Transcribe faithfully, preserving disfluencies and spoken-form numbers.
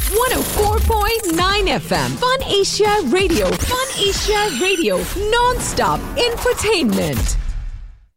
one oh four point nine F M. Fun Asia Radio. Fun Asia Radio. Non-stop infotainment.